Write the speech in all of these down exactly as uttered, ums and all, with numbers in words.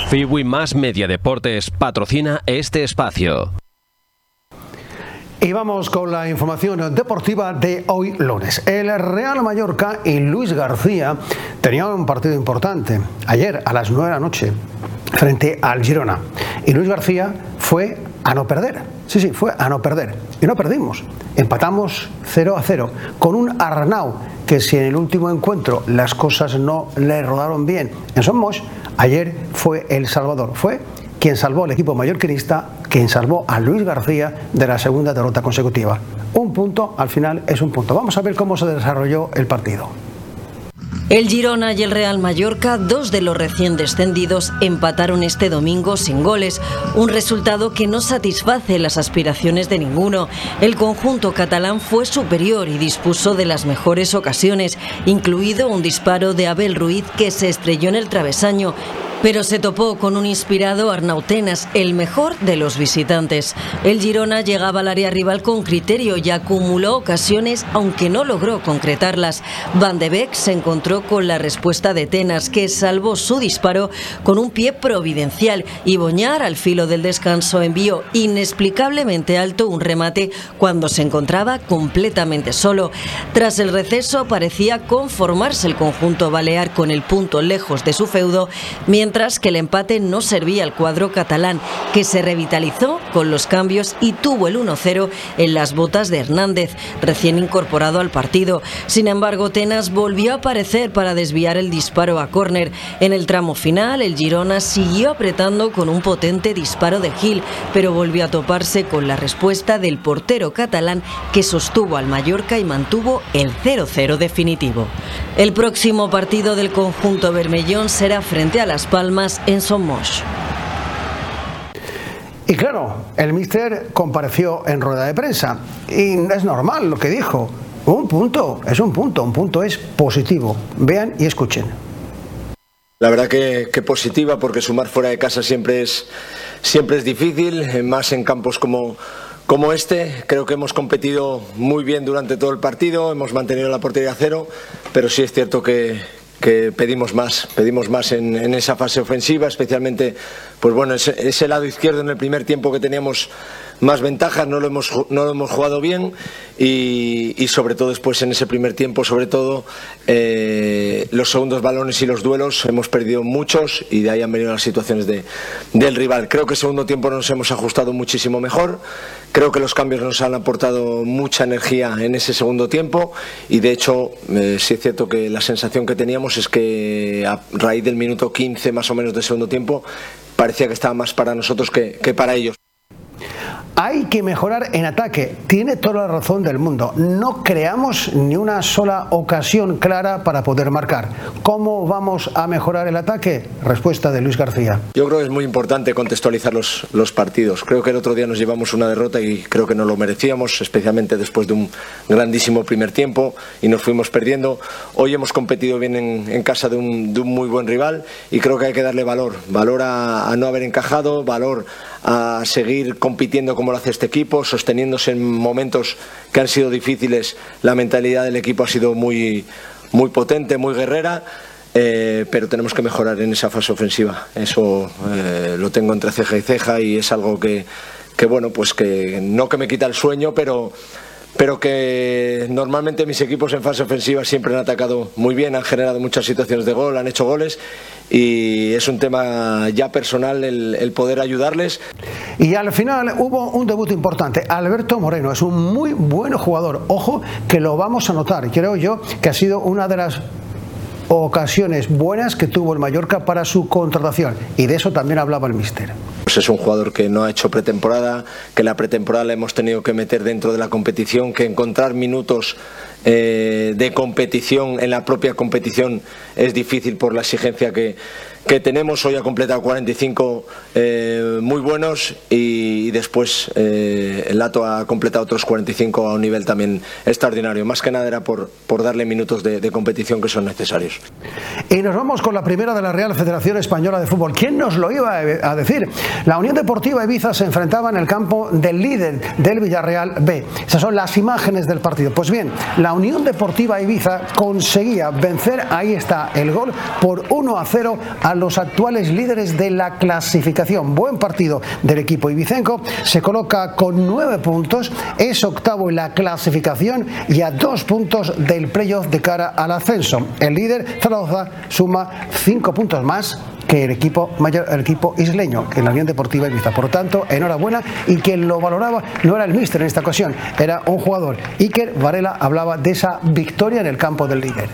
Fiwi Más Media Deportes patrocina este espacio. Y vamos con la información deportiva de hoy lunes. El Real Mallorca y Luis García tenían un partido importante ayer a las nueve de la noche frente al Girona. Y Luis García fue a no perder. Sí, sí, fue a no perder. Y no perdimos. Empatamos cero a cero con un Arnau que, si en el último encuentro las cosas no le rodaron bien en Son Moix, ayer fue el salvador. Fue quien salvó al equipo mallorquinista, quien salvó a Luis García de la segunda derrota consecutiva. Un punto, al final, es un punto. Vamos a ver cómo se desarrolló el partido. El Girona y el Real Mallorca, dos de los recién descendidos, empataron este domingo sin goles, un resultado que no satisface las aspiraciones de ninguno. El conjunto catalán fue superior y dispuso de las mejores ocasiones, incluido un disparo de Abel Ruiz que se estrelló en el travesaño, pero se topó con un inspirado Arnau Tenas, el mejor de los visitantes. El Girona llegaba al área rival con criterio y acumuló ocasiones, aunque no logró concretarlas. Van de Beek se encontró con la respuesta de Tenas, que salvó su disparo con un pie providencial, y Boñar, al filo del descanso, envió inexplicablemente alto un remate cuando se encontraba completamente solo. Tras el receso parecía conformarse el conjunto balear con el punto lejos de su feudo, mientras que el empate no servía al cuadro catalán, que se revitalizó con los cambios y tuvo el uno cero en las botas de Hernández, recién incorporado al partido. Sin embargo, Tenas volvió a aparecer para desviar el disparo a córner. En el tramo final, el Girona siguió apretando con un potente disparo de Gil, pero volvió a toparse con la respuesta del portero catalán, que sostuvo al Mallorca y mantuvo el cero cero definitivo. El próximo partido del conjunto bermellón será frente a Las Palmas en Son Moix. Y claro, el míster compareció en rueda de prensa y es normal lo que dijo. Un punto, es un punto, un punto es positivo. Vean y escuchen. La verdad que, que positiva, porque sumar fuera de casa siempre es, siempre es difícil, más en campos como, como este. Creo que hemos competido muy bien durante todo el partido, hemos mantenido la portería a cero, pero sí es cierto que, que pedimos más, pedimos más en, en esa fase ofensiva, especialmente pues bueno, ese, ese lado izquierdo en el primer tiempo que teníamos más ventajas, no lo hemos, no lo hemos jugado bien, y, y sobre todo después en ese primer tiempo, sobre todo eh, los segundos balones y los duelos hemos perdido muchos, y de ahí han venido las situaciones de, del rival. Creo que el segundo tiempo nos hemos ajustado muchísimo mejor, creo que los cambios nos han aportado mucha energía en ese segundo tiempo, y de hecho eh, sí es cierto que la sensación que teníamos es que a raíz del minuto quince más o menos del segundo tiempo parecía que estaba más para nosotros que, que para ellos. Hay que mejorar en ataque, tiene toda la razón del mundo. No creamos ni una sola ocasión clara para poder marcar. ¿Cómo vamos a mejorar el ataque? Respuesta de Luis García. Yo creo que es muy importante contextualizar los, los partidos. Creo que el otro día nos llevamos una derrota y creo que no lo merecíamos, especialmente después de un grandísimo primer tiempo, y nos fuimos perdiendo. Hoy hemos competido bien en, en casa de un, de un muy buen rival, y creo que hay que darle valor. Valor a, a no haber encajado, valor a seguir compitiendo como lo hace este equipo, sosteniéndose en momentos que han sido difíciles. La mentalidad del equipo ha sido muy, muy potente, muy guerrera, eh, pero tenemos que mejorar en esa fase ofensiva. Eso eh, lo tengo entre ceja y ceja, y es algo que, que bueno, pues que no que me quita el sueño, pero pero que normalmente mis equipos en fase ofensiva siempre han atacado muy bien, han generado muchas situaciones de gol, han hecho goles, y es un tema ya personal el, el poder ayudarles. Y al final hubo un debut importante. Alberto Moreno es un muy buen jugador, ojo que lo vamos a notar, creo yo que ha sido una de las ocasiones buenas que tuvo el Mallorca para su contratación, y de eso también hablaba el míster. Pues es un jugador que no ha hecho pretemporada, que la pretemporada la hemos tenido que meter dentro de la competición, que encontrar minutos eh, de competición en la propia competición es difícil por la exigencia que, que tenemos. Hoy ha completado cuarenta y cinco eh, muy buenos, y, y después eh, el Lato ha completado otros cuarenta y cinco a un nivel también extraordinario. Más que nada era por, por darle minutos de, de competición que son necesarios. Y nos vamos con la primera de la Real Federación Española de Fútbol. ¿Quién nos lo iba a decir? La Unión Deportiva Ibiza se enfrentaba en el campo del líder del Villarreal B. Esas son las imágenes del partido. Pues bien, la Unión Deportiva Ibiza conseguía vencer, ahí está el gol, por uno a cero a los actuales líderes de la clasificación. Buen partido del equipo ibicenco, se coloca con nueve puntos, es octavo en la clasificación y a dos puntos del playoff de cara al ascenso. El líder, Zaragoza, suma cinco puntos más que el equipo mayor, el equipo isleño, que la Unión Deportiva Ibiza. Por lo tanto, enhorabuena, y quien lo valoraba no era el míster en esta ocasión, era un jugador. Iker Varela hablaba de esa victoria en el campo del líder.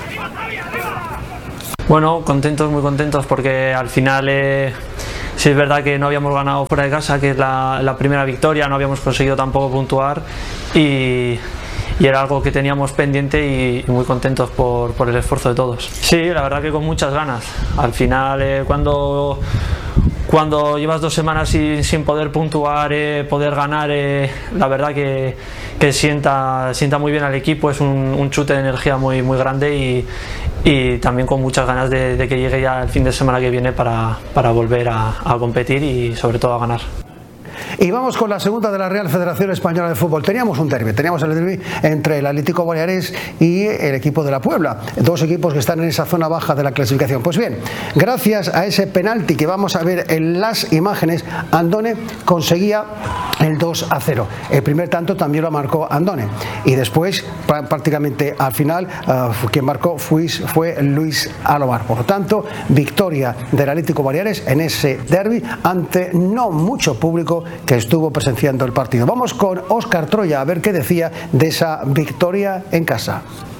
Bueno, contentos, muy contentos, porque al final eh, sí es verdad que no habíamos ganado fuera de casa, que es la, la primera victoria, no habíamos conseguido tampoco puntuar, y y era algo que teníamos pendiente, y, y muy contentos por, por el esfuerzo de todos. Sí, la verdad que con muchas ganas. Al final eh, cuando, cuando llevas dos semanas sin, sin poder puntuar, eh, poder ganar, eh, la verdad que, que sienta, sienta muy bien al equipo, es un, un chute de energía muy, muy grande, y, y también con muchas ganas de, de que llegue ya el fin de semana que viene para, para volver a, a competir y sobre todo a ganar. Y vamos con la segunda de la Real Federación Española de Fútbol. Teníamos un derbi, teníamos el derbi entre el Atlético Baleares y el equipo de la Puebla, dos equipos que están en esa zona baja de la clasificación. Pues bien, gracias a ese penalti que vamos a ver en las imágenes, Andone conseguía el dos a cero. El primer tanto también lo marcó Andone, y después prácticamente al final uh, quien marcó fue, fue Luis Alobar. Por lo tanto, victoria del Atlético Baleares en ese derbi ante no mucho público que estuvo presenciando el partido. Vamos con Óscar Troya a ver qué decía de esa victoria en casa.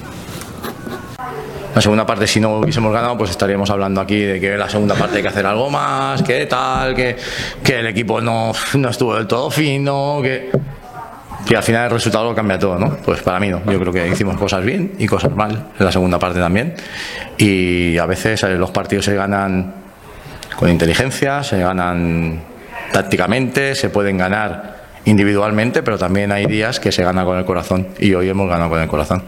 La segunda parte, si no hubiésemos ganado, pues estaríamos hablando aquí de que en la segunda parte hay que hacer algo más, que tal, que, que el equipo no, no estuvo del todo fino, que, que al final el resultado lo cambia todo, ¿no? Pues para mí no, yo creo que hicimos cosas bien y cosas mal en la segunda parte también, y a veces los partidos se ganan con inteligencia, se ganan tácticamente, se pueden ganar individualmente, pero también hay días que se gana con el corazón, y hoy hemos ganado con el corazón.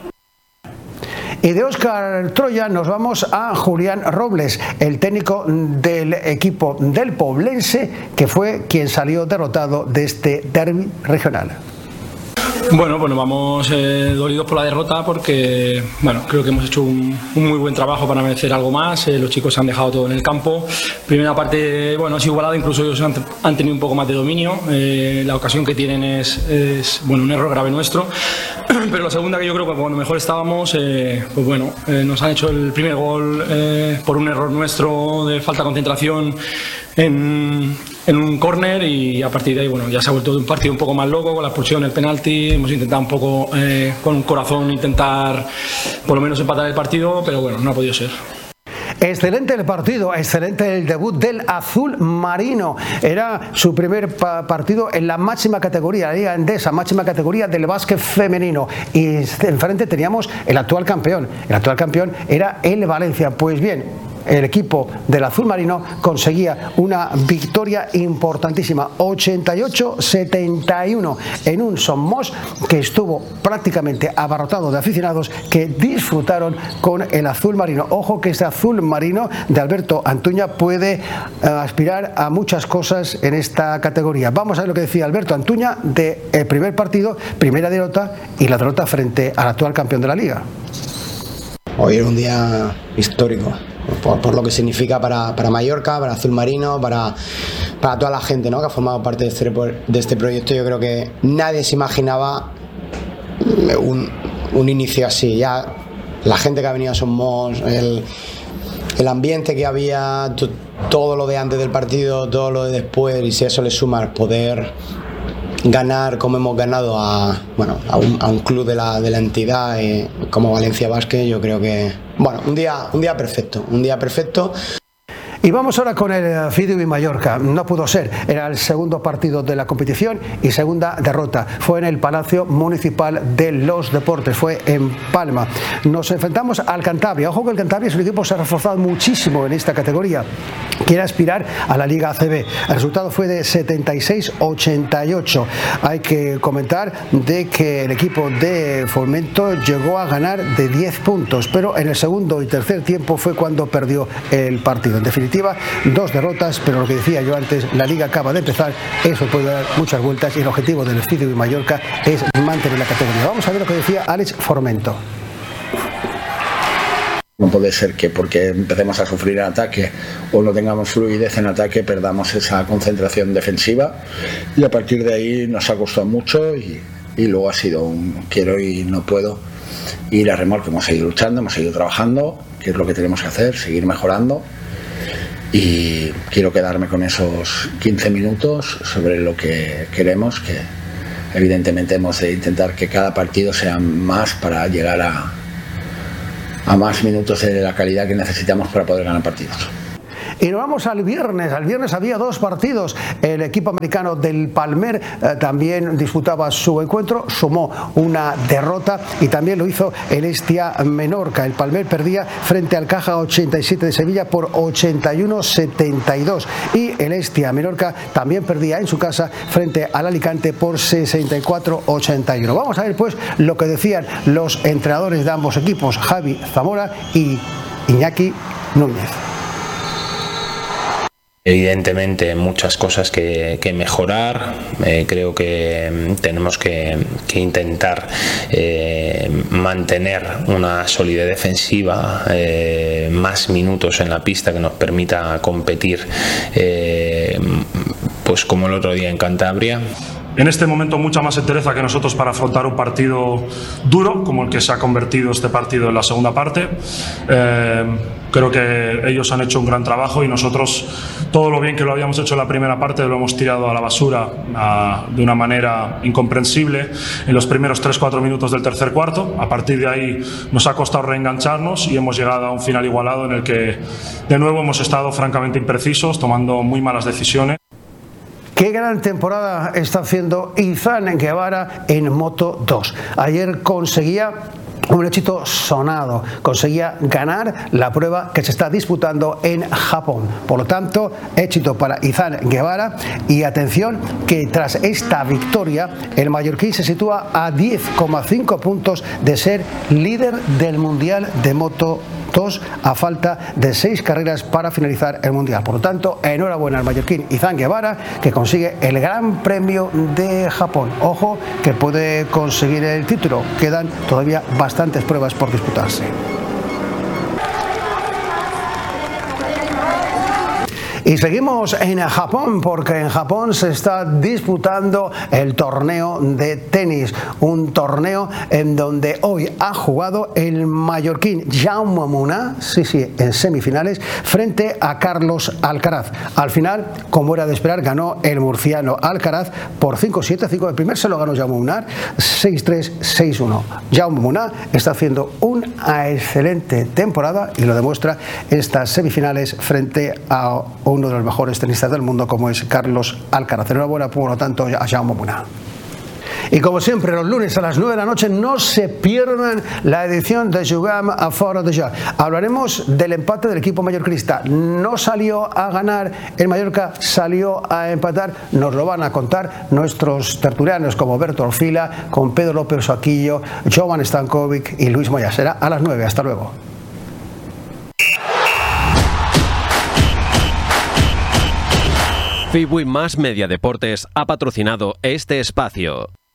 Y de Óscar Troya nos vamos a Julián Robles, el técnico del equipo del Poblense, que fue quien salió derrotado de este derbi regional. Bueno, pues nos vamos eh, dolidos por la derrota, porque bueno, creo que hemos hecho un, un muy buen trabajo para merecer algo más. Eh, los chicos se han dejado todo en el campo. Primera parte, bueno, ha sido igualada, incluso ellos han, han tenido un poco más de dominio. Eh, la ocasión que tienen es, es bueno, un error grave nuestro. Pero la segunda, que yo creo que cuando mejor estábamos, eh, pues bueno, eh, nos han hecho el primer gol eh, por un error nuestro de falta de concentración en, en un córner, y a partir de ahí, bueno, ya se ha vuelto un partido un poco más loco con la expulsión, el penalti. Hemos intentado un poco eh, con un corazón intentar por lo menos empatar el partido, pero bueno, no ha podido ser. Excelente el partido, excelente el debut del Azul Marino. Era su primer pa partido en la máxima categoría, la Liga Endesa, máxima categoría del básquet femenino. Y enfrente teníamos el actual campeón. El actual campeón era el Valencia. Pues bien, el equipo del Azul Marino conseguía una victoria importantísima, ochenta y ocho a setenta y uno, en un Somos que estuvo prácticamente abarrotado de aficionados que disfrutaron con el Azul Marino. Ojo que este Azul Marino de Alberto Antuña puede uh, aspirar a muchas cosas en esta categoría. Vamos a ver lo que decía Alberto Antuña del primer partido, primera derrota, y la derrota frente al actual campeón de la Liga. Hoy era un día histórico. Por, por lo que significa para, para Mallorca, para Azul Marino, para, para toda la gente, ¿no?, que ha formado parte de este, de este proyecto. Yo creo que nadie se imaginaba un, un inicio así. Ya la gente que ha venido a Somos, el, el ambiente que había, to, todo lo de antes del partido, todo lo de después, y si a eso le sumas poder ganar como hemos ganado a, bueno, a, un, a un club de la, de la entidad eh, como Valencia Basket, yo creo que, bueno, un día, un día perfecto, un día perfecto. Y vamos ahora con el Fidui Mallorca. No pudo ser, era el segundo partido de la competición y segunda derrota. Fue en el Palacio Municipal de los Deportes, fue en Palma. Nos enfrentamos al Cantabria. Ojo que el Cantabria es un equipo que se ha reforzado muchísimo en esta categoría. quiere aspirar a la Liga A C B. El resultado fue de setenta y seis a ochenta y ocho. Hay que comentar de que el equipo de Fomento llegó a ganar de diez puntos, pero en el segundo y tercer tiempo fue cuando perdió el partido. En definitiva, dos derrotas, pero lo que decía yo antes, la Liga acaba de empezar, eso puede dar muchas vueltas y el objetivo del Estido y Mallorca es mantener la categoría. Vamos a ver lo que decía Alex Formento. No puede ser que porque empecemos a sufrir en ataque o no tengamos fluidez en ataque perdamos esa concentración defensiva, y a partir de ahí nos ha costado mucho y, y luego ha sido un quiero y no puedo ir a remolque. Hemos seguido luchando, hemos seguido trabajando, que es lo que tenemos que hacer, seguir mejorando, y quiero quedarme con esos quince minutos sobre lo que queremos, que evidentemente hemos de intentar que cada partido sea más para llegar a a más minutos de la calidad que necesitamos para poder ganar partidos. Y nos vamos al viernes. Al viernes había dos partidos. El equipo americano del Palmer eh, también disputaba su encuentro, sumó una derrota, y también lo hizo el Hestia Menorca. El Palmer perdía frente al Caja ochenta y siete de Sevilla por ochenta y uno a setenta y dos, y el Hestia Menorca también perdía en su casa frente al Alicante por sesenta y cuatro a ochenta y uno. Vamos a ver pues lo que decían los entrenadores de ambos equipos, Javi Zamora y Iñaki Núñez. Evidentemente muchas cosas que, que mejorar. Eh, creo que tenemos que, que intentar eh, mantener una solidez defensiva, eh, más minutos en la pista que nos permita competir, eh, pues como el otro día en Cantabria. En este momento mucha más entereza que nosotros para afrontar un partido duro como el que se ha convertido este partido en la segunda parte. Eh, creo que ellos han hecho un gran trabajo y nosotros todo lo bien que lo habíamos hecho en la primera parte lo hemos tirado a la basura a, de una manera incomprensible en los primeros tres cuatro minutos del tercer cuarto. A partir de ahí nos ha costado reengancharnos y hemos llegado a un final igualado en el que de nuevo hemos estado francamente imprecisos, tomando muy malas decisiones. Qué gran temporada está haciendo Izan Guevara en Moto dos. Ayer conseguía un éxito sonado, conseguía ganar la prueba que se está disputando en Japón. Por lo tanto, éxito para Izan Guevara, y atención que tras esta victoria el mallorquín se sitúa a diez coma cinco puntos de ser líder del Mundial de Moto dos a falta de seis carreras para finalizar el Mundial. Por lo tanto, enhorabuena al mallorquín Izan Guevara, que consigue el Gran Premio de Japón. Ojo que puede conseguir el título, quedan todavía bastantes pruebas por disputarse. Y seguimos en Japón, porque en Japón se está disputando el torneo de tenis, un torneo en donde hoy ha jugado el mallorquín Jaume Munar, sí, sí, en semifinales, frente a Carlos Alcaraz. Al final, como era de esperar, ganó el murciano Alcaraz por cinco siete, cinco. El primer se lo ganó Jaume Munar, seis tres, seis uno. Jaume Munar está haciendo una excelente temporada y lo demuestra estas semifinales frente a un uno de los mejores tenistas del mundo como es Carlos Alcaraz. Enhorabuena, por lo tanto, a Jaume Munar. Y como siempre, los lunes a las nueve de la noche no se pierdan la edición de Jugam a Fora de Ja. Hablaremos del empate del equipo mallorquinista. No salió a ganar el Mallorca, salió a empatar. Nos lo van a contar nuestros tertulianos como Berto Orfila, con Pedro López Oquillo, Jovan Stankovic y Luis Moya. Será a las nueve. Hasta luego. Fibui Más Media Deportes ha patrocinado este espacio.